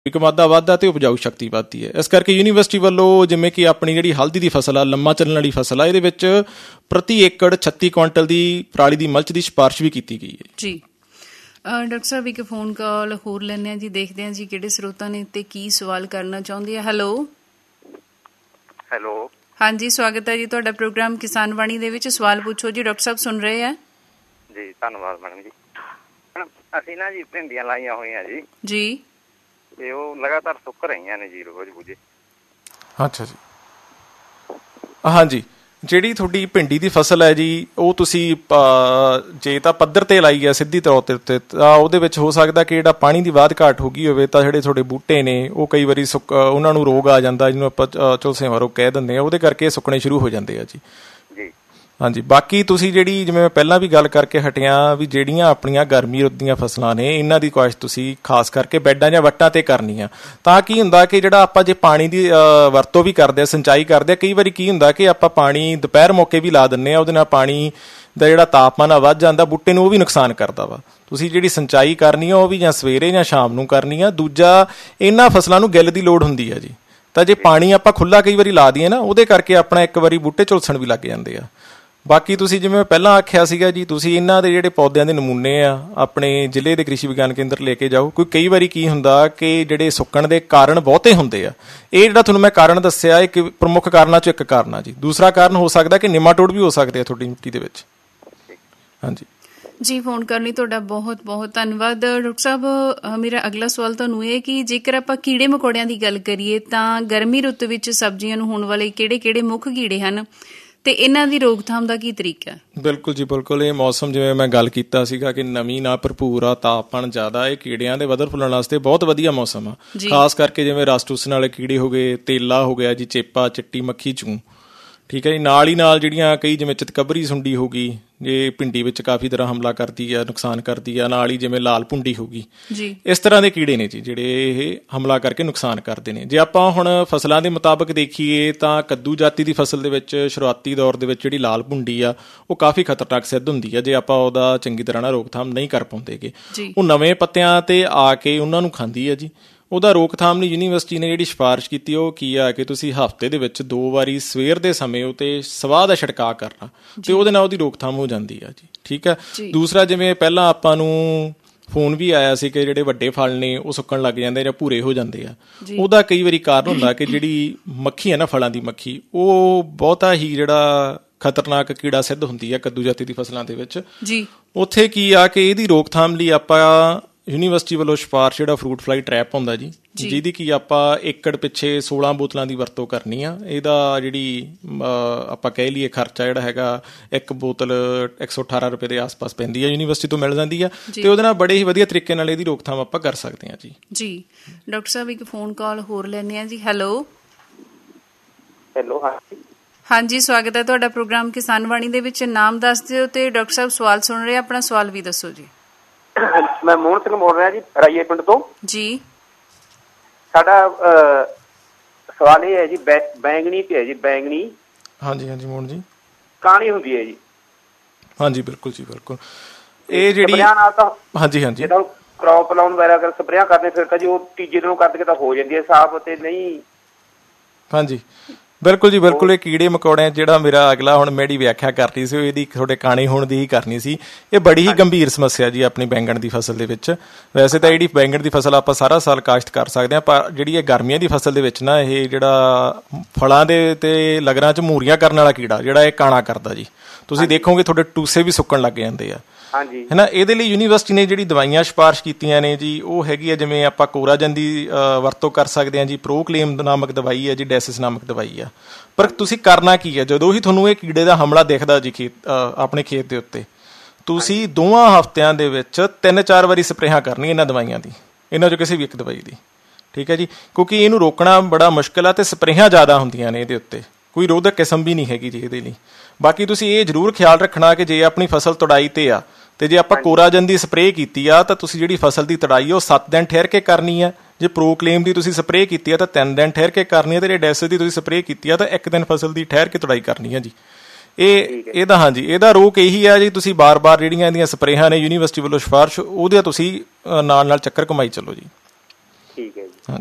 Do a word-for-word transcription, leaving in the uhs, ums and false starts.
ਵਾਧਾ ਵੱਧਦਾ ਅਤੇ ਉਪਜਾਊ ਸ਼ਕਤੀ ਵੱਧਦੀ ਹੈ। ਇਸ ਕਰਕੇ ਯੂਨੀਵਰਸਿਟੀ ਵੱਲੋਂ ਜਿਵੇਂ ਕਿ ਆਪਣੀ ਜਿਹੜੀ ਹਲਦੀ ਦੀ ਫਸਲ ਆ, ਲੰਮਾ ਚੱਲਣ ਵਾਲੀ ਫਸਲ ਆ, ਇਹਦੇ ਵਿੱਚ ਪ੍ਰਤੀ ਏਕੜ ਛੱਤੀ ਕੁਇੰਟਲ ਦੀ ਪਰਾਲੀ ਦੀ ਮਲਚ ਦੀ ਸਿਫਾਰਿਸ਼ ਵੀ ਕੀਤੀ ਗਈ ਹੈ ਜੀ। ਡਾਕਟਰ ਸਾਹਿਬ ਇੱਕ ਫੋਨ ਕਾਲ ਹੋਰ ਲੈਂਦੇ ਹਾਂ ਜੀ, ਦੇਖਦੇ ਹਾਂ ਜੀ ਕਿਹੜੇ ਸਰੋਤਾਂ ਨੇ ਤੇ ਕੀ ਸਵਾਲ ਕਰਨਾ ਚਾਹੁੰਦੇ ਆ। ਹੈਲੋ ਹੈਲੋ ਹਾਂਜੀ, ਸਵਾਗਤ ਹੈ ਜੀ ਤੁਹਾਡਾ ਪ੍ਰੋਗਰਾਮ ਕਿਸਾਨ ਵਾਣੀ ਦੇ ਵਿੱਚ। ਸਵਾਲ ਪੁੱਛੋ ਜੀ, ਡਾਕਟਰ ਸਾਹਿਬ ਸੁਣ ਰਹੇ ਆ ਜੀ। ਧੰਨਵਾਦ ਮੈਡਮ ਜੀ। ਅਸੀਂ ਨਾ ਜੀ ਭਿੰਡੀਆਂ ਲਾਈਆਂ ਹੋਈਆਂ ਜੀ ਜੀ ਤੇ ਉਹ ਲਗਾਤਾਰ ਸੁੱਕ ਰਹੀਆਂ ਨੇ ਜੀ ਰੋਜ਼ ਬੂਝੇ। ਅੱਛਾ ਜੀ, ਹਾਂਜੀ। ਜਿਹੜੀ ਤੁਹਾਡੀ ਭਿੰਡੀ ਦੀ ਫਸਲ ਹੈ ਜੀ, ਉਹ ਤੁਸੀਂ ਜੇ ਤਾਂ ਪੱਧਰ ਤੇ ਲਾਈ ਹੈ ਸਿੱਧੀ ਤੌਰ ਤੇ ਉੱਤੇ, ਤਾਂ ਉਹਦੇ ਵਿੱਚ ਹੋ ਸਕਦਾ ਕਿ ਜਿਹੜਾ ਪਾਣੀ ਦੀ ਵਾਧ ਘਾਟ ਹੋ ਗਈ ਹੋਵੇ, ਤਾਂ ਜਿਹੜੇ ਤੁਹਾਡੇ ਬੂਟੇ ਨੇ ਉਹ ਕਈ ਵਾਰੀ ਸੁੱਕ ਉਹਨਾਂ ਨੂੰ ਰੋਗ ਆ ਜਾਂਦਾ, ਜਿਹਨੂੰ ਆਪਾਂ ਝੁਲਸੇਵਾਂ ਰੋਗ ਕਹਿ ਦਿੰਦੇ ਹਾਂ, ਉਹਦੇ ਕਰਕੇ ਸੁੱਕਣੇ ਸ਼ੁਰੂ ਹੋ ਜਾਂਦੇ ਆ ਜੀ। ਜੀ ਹਾਂਜੀ। ਬਾਕੀ ਤੁਸੀਂ ਜਿਹੜੀ ਜਿਵੇਂ ਮੈਂ ਪਹਿਲਾਂ ਵੀ ਗੱਲ ਕਰਕੇ ਹਟਿਆ ਵੀ ਜਿਹੜੀਆਂ ਆਪਣੀਆਂ ਗਰਮੀ ਰੁੱਤ ਦੀਆਂ ਫਸਲਾਂ ਨੇ, ਇਹਨਾਂ ਦੀ ਕੋਸ਼ਿਸ਼ ਤੁਸੀਂ ਖਾਸ ਕਰਕੇ ਬੈਡਾਂ ਜਾਂ ਵੱਟਾਂ ਤੇ ਕਰਨੀ ਆ। ਤਾਂ ਕੀ ਹੁੰਦਾ ਕਿ ਜਿਹੜਾ ਆਪਾਂ ਜੇ ਪਾਣੀ ਦੀ ਵਰਤੋਂ ਵੀ ਕਰਦੇ ਆ, ਸਿੰਚਾਈ ਕਰਦੇ ਆ, ਕਈ ਵਾਰੀ ਕੀ ਹੁੰਦਾ ਕਿ ਆਪਾਂ ਪਾਣੀ ਦੁਪਹਿਰ ਮੌਕੇ ਵੀ ਲਾ ਦਿੰਦੇ ਆ, ਉਹਦੇ ਨਾਲ ਪਾਣੀ ਦਾ ਜਿਹੜਾ ਤਾਪਮਾਨ ਆ ਵੱਧ ਜਾਂਦਾ, ਬੂਟੇ ਨੂੰ ਉਹ ਵੀ ਨੁਕਸਾਨ ਕਰਦਾ ਵਾ। ਤੁਸੀਂ ਜਿਹੜੀ ਸਿੰਚਾਈ ਕਰਨੀ ਆ ਉਹ ਵੀ ਜਾਂ ਸਵੇਰੇ ਜਾਂ ਸ਼ਾਮ ਨੂੰ ਕਰਨੀ ਆ। ਦੂਜਾ, ਇਹਨਾਂ ਫਸਲਾਂ ਨੂੰ ਗਿੱਲ ਦੀ ਲੋੜ ਹੁੰਦੀ ਆ ਜੀ, ਤਾਂ ਜੇ ਪਾਣੀ ਆਪਾਂ ਖੁੱਲ੍ਹਾ ਕਈ ਵਾਰੀ ਲਾ ਦਈਏ ਨਾ, ਉਹਦੇ ਕਰਕੇ ਆਪਣਾ ਇੱਕ ਵਾਰੀ ਬੂਟੇ ਝੁਲਸਣ ਵੀ ਲੱਗ ਜਾਂਦੇ ਆ। ਬਾਕੀ ਤੁਸੀਂ ਜਿਵੇਂ ਪਹਿਲਾਂ ਆਖਿਆ ਸੀਗਾ ਜੀ, ਤੁਸੀਂ ਇਹਨਾਂ ਦੇ ਜਿਹੜੇ ਪੌਦਿਆਂ ਦੇ ਨਮੂਨੇ ਆ ਆਪਣੇ ਜ਼ਿਲ੍ਹੇ ਦੇ ਕ੍ਰਿਸ਼ੀ ਵਿਗਿਆਨ ਕੇਂਦਰ ਲੈ ਕੇ ਜਾਓ। ਕੋਈ ਕਈ ਵਾਰੀ ਕੀ ਹੁੰਦਾ ਕਿ ਜਿਹੜੇ ਸੁੱਕਣ ਦੇ ਕਾਰਨ ਬਹੁਤੇ ਹੁੰਦੇ ਆ। ਇਹ ਜਿਹੜਾ ਤੁਹਾਨੂੰ ਮੈਂ ਕਾਰਨ ਦੱਸਿਆ, ਇੱਕ ਪ੍ਰਮੁੱਖ ਕਾਰਨਾਂ 'ਚੋਂ ਇੱਕ ਕਾਰਨ ਆ ਜੀ। ਦੂਸਰਾ ਕਾਰਨ ਹੋ ਸਕਦਾ ਕਿ ਨਿਮਾਟੋਡ ਵੀ ਹੋ ਸਕਦੇ ਆ ਤੁਹਾਡੀ ਮਿੱਟੀ ਦੇ ਵਿੱਚ। ਹਾਂਜੀ ਜੀ, ਫੋਨ ਕਰਨ ਲਈ ਤੁਹਾਡਾ ਬਹੁਤ ਬਹੁਤ ਧੰਨਵਾਦ। ਡਾਕਟਰ ਸਾਹਿਬ, ਮੇਰਾ ਅਗਲਾ ਸਵਾਲ ਤੁਹਾਨੂੰ ਇਹ ਕਿ ਜੇਕਰ ਆਪਾਂ ਕੀੜੇ ਮਕੌੜਿਆਂ ਦੀ ਗੱਲ ਕਰੀਏ ਤਾਂ ਗਰਮੀ ਰੁੱਤ ਵਿੱਚ ਸਬਜ਼ੀਆਂ ਨੂੰ ਹੋਣ ਵਾਲੇ ਕਿਹੜੇ ਕਿਹੜੇ ਮੁੱਖ ਕੀੜੇ ਹਨ ਤੇ ਇਹਨਾਂ ਦੀ ਰੋਕਥਾਮ ਦਾ ਕੀ ਤਰੀਕਾ? ਬਿਲਕੁਲ ਜੀ, ਬਿਲਕੁਲ। ਇਹ ਮੌਸਮ ਜਿਵੇਂ ਮੈਂ ਗੱਲ ਕੀਤਾ ਸੀਗਾ ਕਿ ਨਮੀ ਨਾਲ ਭਰਪੂਰ ਆ, ਤਾਪਮਾਨ ਜ਼ਿਆਦਾ, ਇਹ ਕੀੜਿਆਂ ਦੇ ਵਧਣ ਫੁੱਲਣ ਵਾਸਤੇ ਬਹੁਤ ਵਧੀਆ ਮੌਸਮ ਆ। ਖਾਸ ਕਰਕੇ ਜਿਵੇਂ ਰਸ ਚੂਸਣ ਵਾਲੇ ਕੀੜੇ ਹੋ ਗਏ, ਤੇਲਾ ਹੋ ਗਿਆ ਜੀ, ਚੇਪਾ, ਚਿੱਟੀ ਮੱਖੀ, ਚੂੰ, ਠੀਕ ਹੈ ਜੀ। ਨਾਲ ਹੀ ਨਾਲ ਜਿਹੜੀਆਂ ਕਈ ਜਿਵੇਂ ਚਿਤਕਬਰੀ ਸੁੰਡੀ ਹੋ ਗਈ, ਜੇ ਭਿੰਡੀ ਵਿੱਚ ਕਾਫੀ ਤਰ੍ਹਾਂ ਹਮਲਾ ਕਰਦੀ ਆ, ਨੁਕਸਾਨ ਕਰਦੀ ਆ। ਨਾਲ ਹੀ ਜਿਵੇਂ ਲਾਲ ਭੁੰਡੀ ਹੋ ਗਈ, ਇਸ ਤਰ੍ਹਾਂ ਦੇ ਕੀੜੇ ਨੇ ਜੀ ਜਿਹੜੇ ਇਹ ਹਮਲਾ ਕਰਕੇ ਨੁਕਸਾਨ ਕਰਦੇ ਨੇ। ਜੇ ਆਪਾਂ ਹੁਣ ਫਸਲਾਂ ਦੇ ਮੁਤਾਬਕ ਦੇਖੀਏ ਤਾਂ ਕੱਦੂ ਜਾਤੀ ਦੀ ਫਸਲ ਦੇ ਵਿੱਚ ਸ਼ੁਰੂਆਤੀ ਦੌਰ ਦੇ ਵਿੱਚ ਜਿਹੜੀ ਲਾਲ ਭੁੰਡੀ ਆ ਉਹ ਕਾਫੀ ਖਤਰਨਾਕ ਸਿੱਧ ਹੁੰਦੀ ਆ ਜੇ ਆਪਾਂ ਉਹਦਾ ਚੰਗੀ ਤਰ੍ਹਾਂ ਨਾਲ ਰੋਕਥਾਮ ਨਹੀਂ ਕਰ ਪਾਉਂਦੇਗੇ। ਉਹ ਨਵੇਂ ਪੱਤਿਆਂ ਤੇ ਆ ਕੇ ਉਹਨਾਂ ਨੂੰ ਖਾਂਦੀ ਆ ਜੀ। ਉਹਦਾ ਰੋਕਥਾਮ ਲਈ ਯੂਨੀਵਰਸਿਟੀ ਨੇ ਜਿਹੜੀ ਸਿਫਾਰਿਸ਼ ਕੀਤੀ ਉਹ ਕੀ ਆ ਕਿ ਤੁਸੀਂ ਹਫ਼ਤੇ ਦੇ ਵਿੱਚ ਦੋ ਵਾਰੀ ਸਵੇਰ ਦੇ ਸਮੇਂ ਉਤੇ ਸਵਾਹ ਦਾ ਛਿੜਕਾਅ ਕਰਨਾ, ਤੇ ਉਹਦੇ ਨਾਲ ਉਹਦੀ ਰੋਕਥਾਮ ਹੋ ਜਾਂਦੀ ਆ ਜੀ। ਠੀਕ ਆ। ਦੂਸਰਾ, ਜਿਵੇਂ ਪਹਿਲਾਂ ਆਪਾਂ ਨੂੰ ਫੋਨ ਵੀ ਆਇਆ ਸੀ ਕਿ ਜਿਹੜੇ ਵੱਡੇ ਫਲ ਨੇ ਉਹ ਸੁੱਕਣ ਲੱਗ ਜਾਂਦੇ ਜਾਂ ਭੂਰੇ ਹੋ ਜਾਂਦੇ ਆ। ਉਹਦਾ ਕਈ ਵਾਰੀ ਕਾਰਨ ਹੁੰਦਾ ਕਿ ਜਿਹੜੀ ਮੱਖੀ ਆ ਨਾ, ਫਲਾਂ ਦੀ ਮੱਖੀ, ਉਹ ਬਹੁਤਾ ਹੀ ਜਿਹੜਾ ਖਤਰਨਾਕ ਕੀੜਾ ਸਿੱਧ ਹੁੰਦੀ ਆ ਕੱਦੂ ਜਾਤੀ ਦੀ ਫਸਲਾਂ ਦੇ ਵਿੱਚ। ਉੱਥੇ ਕੀ ਆ ਕਿ ਇਹਦੀ ਰੋਕਥਾਮ ਲਈ ਆਪਾਂ ਯੂਨੀਵਰਸਿਟੀ ਵੱਲੋਂ ਸਿਫਾਰਿਸ਼ ਜਿਹੜਾ ਫਰੂਟ ਫਲਾਈ ਟਰੈਪ ਹੁੰਦਾ ਜੀ, ਜਿਹਦੀ ਕਿ ਆਪਾਂ ਏਕੜ ਪਿੱਛੇ ਸੋਲਾਂ ਬੋਤਲਾਂ ਦੀ ਵਰਤੋਂ ਕਰਨੀ ਆ। ਇਹਦਾ ਜਿਹੜੀ ਆਪਾਂ ਕਹਿ ਲਈਏ ਖਰਚਾ ਜਿਹੜਾ ਹੈਗਾ, ਇੱਕ ਬੋਤਲ ਇੱਕ ਸੌ ਅਠਾਰਾਂ ਰੁਪਏ ਦੇ ਆਸ ਪਾਸ ਪੈਂਦੀ ਆ, ਯੂਨੀਵਰਸਿਟੀ ਤੋਂ ਮਿਲ ਜਾਂਦੀ ਆ, ਤੇ ਉਹਦੇ ਨਾਲ ਬੜੇ ਹੀ ਵਧੀਆ ਤਰੀਕੇ ਨਾਲ ਇਹਦੀ ਰੋਕਥਾਮ ਆਪਾਂ ਕਰ ਸਕਦੇ ਹਾਂ ਜੀ। ਜੀ ਡਾਕਟਰ ਸਾਹਿਬ, ਇੱਕ ਫੋਨ ਕਾਲ ਹੋਰ ਲੈਂਦੇ ਹਾਂ ਜੀ। ਹੈਲੋ ਹੈਲੋ ਹਾਂਜੀ, ਸਵਾਗਤ ਹੈ ਤੁਹਾਡਾ ਪ੍ਰੋਗਰਾਮ ਕਿਸਾਨ ਵਾਣੀ ਦੇ ਵਿੱਚ। ਨਾਮ ਦੱਸ ਦਿਓ ਤੇ ਡਾਕਟਰ ਸਾਹਿਬ ਸਵਾਲ ਸੁਣ ਰਹੇ, ਆਪਣਾ ਸਵਾਲ ਵੀ ਦੱਸੋ ਜੀ। ਮੈਂ ਮੋਹਨ ਸਿੰਘ ਬੋਲ ਰਿਹਾ ਜੀ, ਰਾਈਏ ਪਿੰਡ ਤੋਂ ਜੀ। ਸਾਡਾ ਸਵਾਲ ਇਹ ਹੈ ਜੀ, ਬੈਂਗਣੀ ਤੇ ਹੈ ਜੀ, ਬੈਂਗਣੀ। ਹਾਂਜੀ ਹਾਂਜੀ ਮੋਹਨ ਜੀ, ਕਾਣੀ ਹੁੰਦੀ ਹੈ ਜੀ। ਹਾਂਜੀ ਬਿਲਕੁਲ ਜੀ, ਬਿਲਕੁਲ। ਇਹ ਜਿਹੜੀ ਹਾਂਜੀ ਹਾਂਜੀ ਕ੍ਰੌਪ ਲਾਉਣ ਵਗੈਰਾ ਅਗਰ ਸਪਰੇਆਂ ਕਰਦੇ ਫਿਰ ਤਾਂ ਜੀ ਉਹ ਤੀਜੇ ਦਿਨੋਂ ਕਰਕੇ ਤਾਂ ਹੋ ਜਾਂਦੀ ਹੈ ਸਾਫ਼, ਤੇ ਨਹੀਂ। ਹਾਂਜੀ ਬਿਲਕੁਲ ਜੀ, ਬਿਲਕੁਲ। ਇਹ ਕੀੜੇ ਮਕੌੜਿਆਂ ਜਿਹੜਾ ਮੇਰਾ ਅਗਲਾ ਹੁਣ ਮੇਰੀ ਵਿਆਖਿਆ ਕਰਨੀ ਸੀ, ਇਹਦੀ ਤੁਹਾਡੇ ਕਾਣੇ ਹੋਣ ਦੀ ਹੀ ਕਰਨੀ ਸੀ। ਇਹ ਬੜੀ ਹੀ ਗੰਭੀਰ ਸਮੱਸਿਆ ਜੀ ਆਪਣੀ ਬੈਂਗਣ ਦੀ ਫਸਲ ਦੇ ਵਿੱਚ। ਵੈਸੇ ਤਾਂ ਜਿਹੜੀ ਬੈਂਗਣ ਦੀ ਫਸਲ ਆਪਾਂ ਸਾਰਾ ਸਾਲ ਕਾਸ਼ਤ ਕਰ ਸਕਦੇ ਹਾਂ, ਪਰ ਜਿਹੜੀ ਇਹ ਗਰਮੀਆਂ ਦੀ ਫਸਲ ਦੇ ਵਿੱਚ ਨਾ, ਇਹ ਜਿਹੜਾ ਫਲਾਂ ਦੇ ਤੇ ਲਗਰਾਂ 'ਚ ਮੂਰੀਆਂ ਕਰਨ ਵਾਲਾ ਕੀੜਾ ਜਿਹੜਾ ਇਹ ਕਾਣਾ ਕਰਦਾ ਜੀ। ਤੁਸੀਂ ਦੇਖੋਗੇ ਤੁਹਾਡੇ ਟੂਸੇ ਵੀ ਸੁੱਕਣ ਲੱਗ ਜਾਂਦੇ ਆ, ਹੈ ਨਾ। ਇਹਦੇ ਲਈ ਯੂਨੀਵਰਸਿਟੀ ਨੇ ਜਿਹੜੀ ਦਵਾਈਆਂ ਸਿਫਾਰਿਸ਼ ਕੀਤੀਆਂ ਨੇ ਜੀ, ਉਹ ਹੈਗੀ ਆ ਜਿਵੇਂ ਆਪਾਂ ਕੋਰਾਜਨ ਦੀ ਵਰਤੋਂ ਕਰ ਸਕਦੇ ਹਾਂ ਜੀ, ਪ੍ਰੋਕਲੇਮ ਨਾਮਕ ਦਵਾਈ ਹੈ ਜੀ, ਡੈਸਿਸ ਨਾਮਕ ਦਵਾਈ ਆ। ਪਰ ਤੁਸੀਂ ਕਰਨਾ ਕੀ ਹੈ, ਜਦੋਂ ਹੀ ਤੁਹਾਨੂੰ ਇਹ ਕੀੜੇ ਦਾ ਹਮਲਾ ਦਿਖਦਾ ਜੀ ਖੇਤ ਆਪਣੇ ਖੇਤ ਦੇ ਉੱਤੇ, ਤੁਸੀਂ ਦੋਵਾਂ ਹਫ਼ਤਿਆਂ ਦੇ ਵਿੱਚ ਤਿੰਨ ਚਾਰ ਵਾਰੀ ਸਪਰੇਹਾਂ ਕਰਨੀ ਇਹਨਾਂ ਦਵਾਈਆਂ ਦੀ, ਇਹਨਾਂ 'ਚੋਂ ਕਿਸੇ ਵੀ ਇੱਕ ਦਵਾਈ ਦੀ। ਠੀਕ ਹੈ ਜੀ, ਕਿਉਂਕਿ ਇਹਨੂੰ ਰੋਕਣਾ ਬੜਾ ਮੁਸ਼ਕਿਲ ਆ, ਅਤੇ ਸਪਰੇਹਾਂ ਜ਼ਿਆਦਾ ਹੁੰਦੀਆਂ ਨੇ ਇਹਦੇ ਉੱਤੇ, ਕੋਈ ਰੋਧਕ ਕਿਸਮ ਵੀ ਨਹੀਂ ਹੈਗੀ ਜੀ ਇਹਦੇ ਲਈ। ਬਾਕੀ ਤੁਸੀਂ ਇਹ ਜ਼ਰੂਰ ਖਿਆਲ ਰੱਖਣਾ ਕਿ ਜੇ ਆਪਣੀ ਫਸਲ ਤੁੜਾਈ 'ਤੇ ਆ, ਤੇ ਜੇ ਆਪਾਂ ਕੋਰਾਜਨ ਦੀ ਸਪਰੇਅ ਕੀਤੀ ਆ, ਤਾਂ ਤੁਸੀਂ ਜਿਹੜੀ ਫਸਲ ਦੀ ਤੁੜਾਈ ਉਹ ਸੱਤ ਦਿਨ ਠਹਿਰ ਕੇ ਕਰਨੀ ਆ। ਜੇ ਪ੍ਰੋਕਲੇਮ ਦੀ ਤੁਸੀਂ ਸਪਰੇਅ ਕੀਤੀ ਆ ਤਾਂ ਤਿੰਨ ਦਿਨ ਠਹਿਰ ਕੇ ਕਰਨੀ ਆ, ਤੇ ਜੇ ਡੈਸਿਸ ਦੀ ਤੁਸੀਂ ਸਪਰੇਅ ਕੀਤੀ ਆ ਤਾਂ ਇੱਕ ਦਿਨ ਫਸਲ ਦੀ ਠਹਿਰ ਕੇ ਤੁੜਾਈ ਕਰਨੀ ਆ ਜੀ। ਇਹ ਇਹਦਾ ਹਾਂਜੀ ਇਹਦਾ ਰੋਕ ਇਹੀ ਆ ਜੀ, ਤੁਸੀਂ ਬਾਰ ਬਾਰ ਜਿਹੜੀਆਂ ਇਹਦੀਆਂ ਸਪਰੇਹਾਂ ਨੇ ਯੂਨੀਵਰਸਿਟੀ ਵੱਲੋਂ ਸਿਫਾਰਿਸ਼, ਉਹਦੇ ਤੁਸੀਂ ਨਾਲ ਨਾਲ ਚੱਕਰ ਘੁਮਾਈ ਚੱਲੋ ਜੀ।